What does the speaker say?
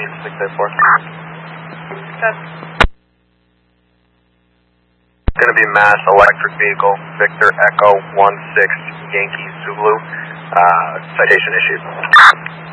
needs 684. Going to be mass electric vehicle, Victor Echo 16 Yankee Zulu, citation issued.